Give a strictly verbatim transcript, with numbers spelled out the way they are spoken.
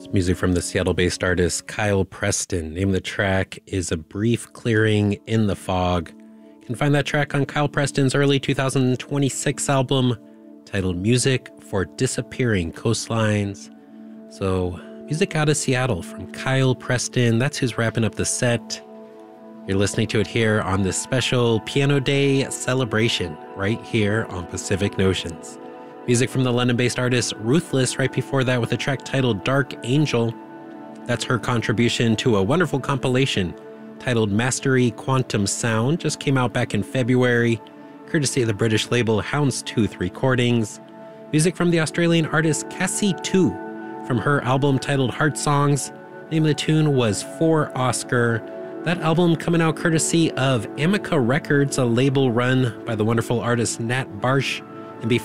Music from the Seattle-based artist Kyle Preston. Name of the track is A Brief Clearing in the Fog. You can find that track on Kyle Preston's early two thousand twenty-six album titled Music for Disappearing Coastlines. So, music out of Seattle from Kyle Preston. That's who's wrapping up the set. You're listening to it here on this special Piano Day celebration right here on Pacific Notions. Music from the London-based artist Ruthless right before that with a track titled Dark Angel. That's her contribution to a wonderful compilation titled Mastery Quantum Sound. Just came out back in February, courtesy of the British label Houndstooth Recordings. Music from the Australian artist Cassie two from her album titled Heart Songs. Name of the tune was For Oscar. That album coming out courtesy of Amica Records, a label run by the wonderful artist Nat Barsh.